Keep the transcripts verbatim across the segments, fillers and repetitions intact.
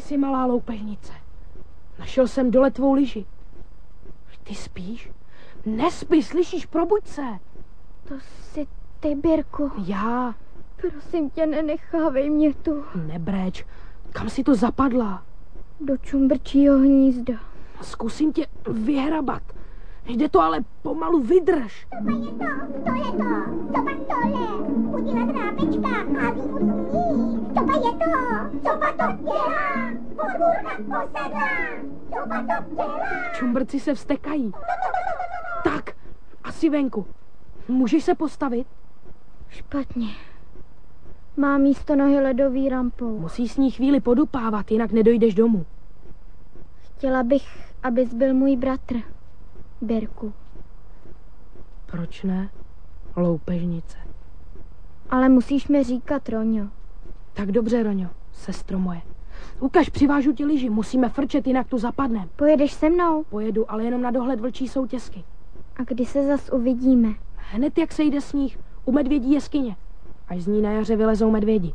jsi, malá loupežnice. Našel jsem dole tvou lyži. Ty spíš? Nespí, slyšíš, probuď se. To jsi ty, Birku. Já. Prosím tě, nenechávej mě tu. Nebreč, kam jsi to zapadla? Do čumbrčího hnízda. Zkusím tě vyhrabat. Jde to, ale pomalu vydrž. To je to, to je to, co pan tohle, udělat rápečka a výmusní. To je to, co pan to dělá, podvůrka posedla, co pan to dělá. Čumbrci se vstekají. Tak, asi venku. Můžeš se postavit? Špatně. Má místo nohy ledový rampou. Musíš s ní chvíli podupávat, jinak nedojdeš domů. Chtěla bych, abys byl můj bratr, Birku. Proč ne, loupežnice? Ale musíš mi říkat, Roňo. Tak dobře, Roňo, sestro moje. Ukaž, přivážu ti lyži, musíme frčet, jinak tu zapadnem. Pojedeš se mnou? Pojedu, ale jenom na dohled vlčí soutězky. A kdy se zas uvidíme? Hned jak sejde sníh, u medvědí jeskyně. Až z ní na jaře vylezou medvědi.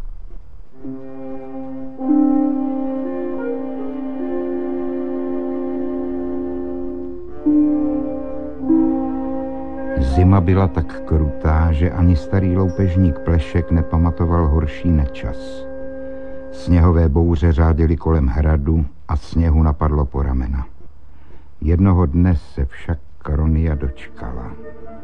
Zima byla tak krutá, že ani starý loupežník Plešek nepamatoval horší nečas. Sněhové bouře řádily kolem hradu a sněhu napadlo po ramena. Jednoho dne se však Ronia dočkala.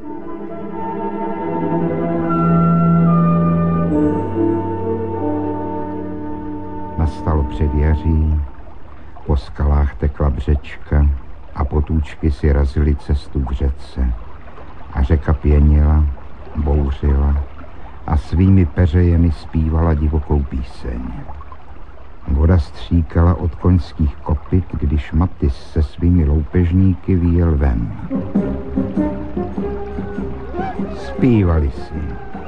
Nastalo předjaří, po skalách tekla břečka a potůčky si razily cestu k řece. A řeka pěnila, bouřila a svými peřejemi zpívala divokou píseň. Voda stříkala od koňských kopyt, když Matys se svými loupežníky vyjel ven. Zpívali si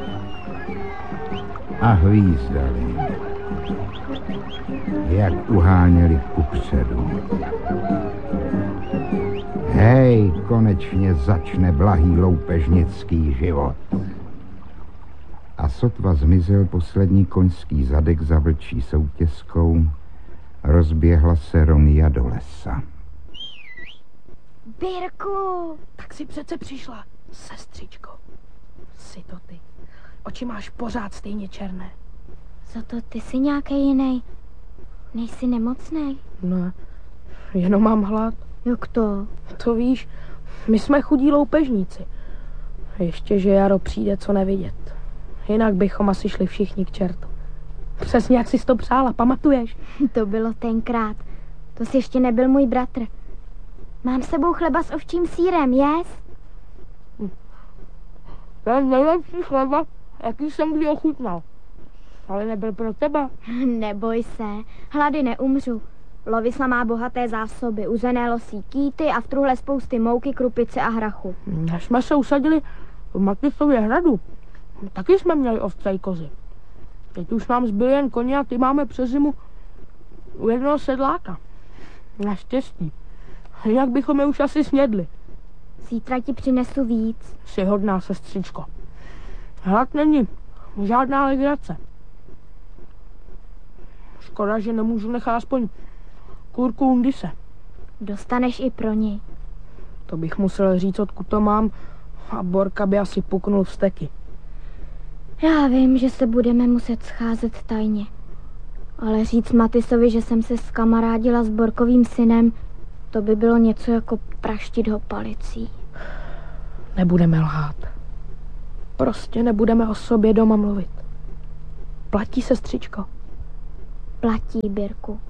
a hvízdali, jak uháněli kupředu. Hej, konečně začne blahý loupežnický život. A sotva zmizel poslední koňský zadek za vlčí soutězkou, rozběhla se Ronia do lesa. Birku! Tak si přece přišla, sestřičko. Jsi to ty. Oči máš pořád stejně černé. Za to ty jsi nějaký jiný. Nejsi nemocnej? Ne, jenom mám hlad. Jak to? To víš, my jsme chudí loupežníci. Ještě, že jaro přijde, co nevidět. Jinak bychom asi šli všichni k čertu. Přesně jak jsi to přála, pamatuješ? To bylo tenkrát. To jsi ještě nebyl můj bratr. Mám s sebou chleba s ovčím sýrem, jes? To je nejlepší chleba, jaký jsem kdy ochutnal. Ale nebyl pro tebe. Neboj se, hlady neumřu. Lovisla má bohaté zásoby, uzené losí kýty a v truhle spousty mouky, krupice a hrachu. Než jsme se usadili v Matysově hradu, taky jsme měli ovce i kozy. Teď už nám zbyly jen koně a ty máme přes zimu u jednoho sedláka. Naštěstí. Jinak bychom je už asi snědli. Zítra ti přinesu víc. Jsi hodná, sestřičko. Hlad není žádná legrace. Škoda, že nemůžu nechat aspoň kurku Undise. Dostaneš i pro něj. To bych musel říct, odkud to mám, a Borka by asi puknul vzteky. Já vím, že se budeme muset scházet tajně. Ale říct Matysovi, že jsem se skamarádila s Borkovým synem, to by bylo něco jako praštit ho palicí. Nebudeme lhát. Prostě nebudeme o sobě doma mluvit. Platí, sestřičko? Platí, Birku.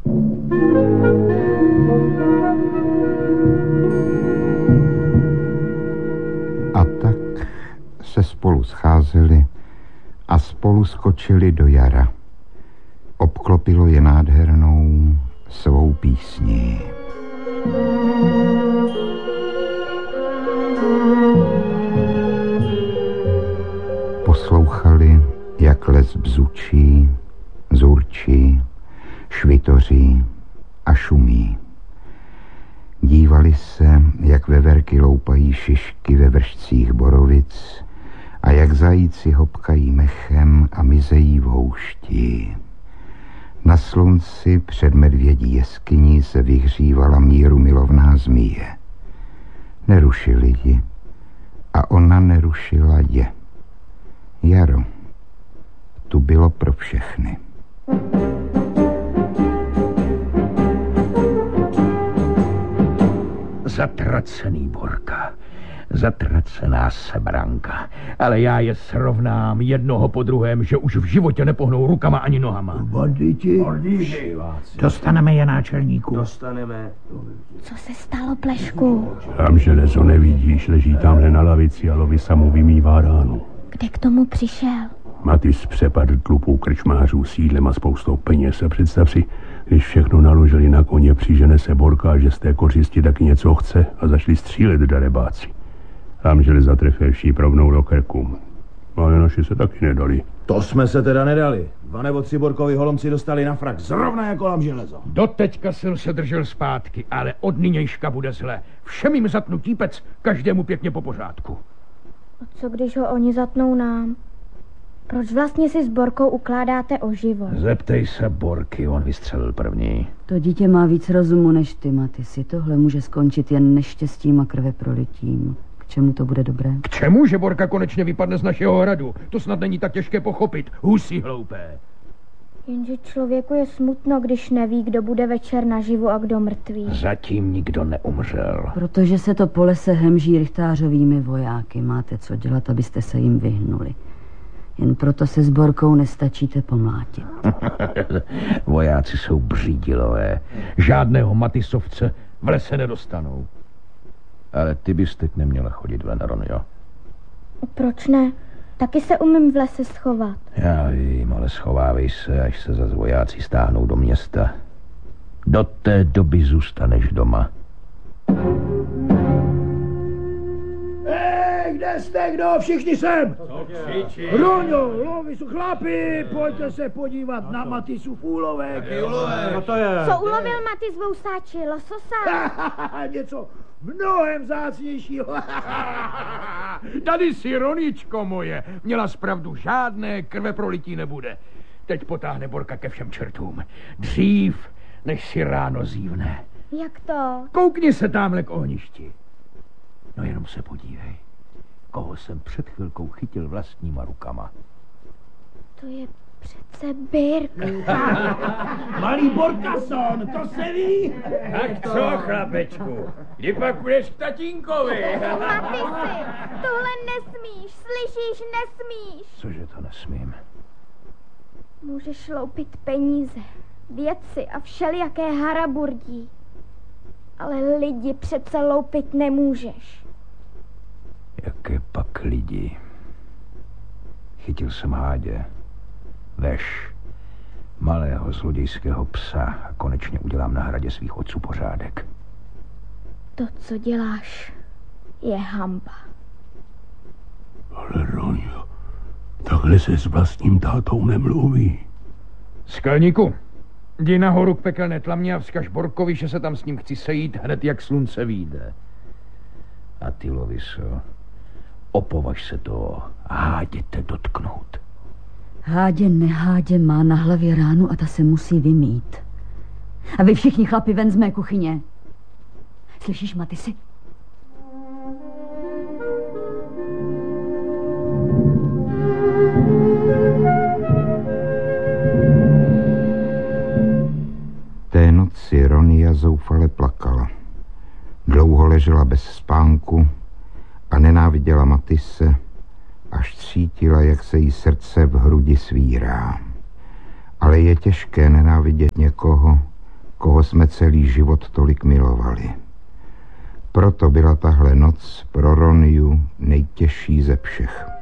A tak se spolu scházeli a spolu skočili do jara. Obklopilo je nádhernou svou písní. Poslouchali, jak les bzučí, zurčí, švitoří a šumí. Dívali se, jak veverky loupají šišky ve vršcích borovic a jak zajíci hopkají mechem a mizejí v houšti. Na slunci před medvědí jeskyní se vyhřívala mírumilovná zmije. Nerušili ji a ona nerušila je. Jaro tu bylo pro všechny. Zatracený Borka, zatracená sebranka, ale já je srovnám jednoho po druhém, že už v životě nepohnou rukama ani nohama. Banditi. Dostaneme je, náčelníku. Dostaneme. Co se stalo, Plešku? Tam železo nevidíš, leží tamhle na lavici a Lovisa mu vymývá ránu. Kde k tomu přišel? Matis přepadl tlupou krčmářů sídlem a spoustou peněz a představ si, když všechno naložili na koně, přižene se Borka, že z té kořisti taky něco chce a zašli střílet darebáci. Tam železa trefil šíp rovnou do krku. Ale naši se taky nedali. To jsme se teda nedali. Dva nebo tři Borkovi holomci dostali na frak, zrovna jako lam železo. Doteďka jsem se držel zpátky, ale od nynějška bude zle. Všem jim zatnu típec, každému pěkně po pořádku. A co když ho oni zatnou nám? Proč vlastně si s Borkou ukládáte o život? Zeptej se Borky, on vystřelil první. To dítě má víc rozumu než ty, Matisi. Tohle může skončit jen neštěstím a krveprolitím. K čemu to bude dobré? K čemu, že Borka konečně vypadne z našeho hradu? To snad není tak těžké pochopit. Husí hloupé. Jenže člověku je smutno, když neví, kdo bude večer naživu a kdo mrtvý. Zatím nikdo neumřel. Protože se to po lese hemží rychtářovými vojáky. Máte co dělat, abyste se jim vyhnuli. Jen proto se s Borkou nestačíte pomlátit. Vojáci jsou břídilové. Žádného Matisovce v lese nedostanou. Ale ty bys teď neměla chodit ven, Ronjo. Proč ne? Taky se umím v lese schovat. Já vím, ale schovávej se, až se zas vojáci stáhnou do města. Do té doby zůstaneš doma. Hej, kde jste, kdo? Všichni sem! Roňo, Lovisu, chlapi, pojďte se podívat na Matisův úlovek. Co to je? Co ulovil Matis v Ousáči? Lososa? Něco mnohem vzácnějšího. Tady si, Roničko moje, měla zpravdu, žádné krveprolití nebude. Teď potáhne Borka ke všem čertům. Dřív, než si ráno zívne. Jak to? Koukni se tamhle k ohništi. No jenom se podívej, koho jsem před chvilkou chytil vlastníma rukama. To je přece Birk. Malý Borkason, to se ví. Tak co, chlapečku, kdy pak budeš k tatínkovi? Matisi, tohle nesmíš, slyšíš, nesmíš. Cože to nesmím? Můžeš loupit peníze, věci a všelijaké haraburdí. Ale lidi přece loupit nemůžeš. Jaké pak lidi? Chytil jsem Hádě, veš, malého zlodějského psa a konečně udělám na hradě svých otců pořádek. To, co děláš, je hanba. Ale Roňo, takhle se s vlastním tátou nemluví. Skalníku, jdi nahoru k pekelné tlamě a vzkaž Borkovi, že se tam s ním chci sejít hned, jak slunce vyjde. A ty, Loviso, opovaž se to Hádě dotknout. Hádě nehádě má na hlavě ránu a ta se musí vymít. A vy všichni chlapi ven z mé kuchyně. Slyšíš, Matisi? Té noci Ronia zoufale plakala. Dlouho ležela bez spánku a nenáviděla Matise, až cítila, jak se jí srdce v hrudi svírá. Ale je těžké nenávidět někoho, koho jsme celý život tolik milovali. Proto byla tahle noc pro Roniu nejtěžší ze všech.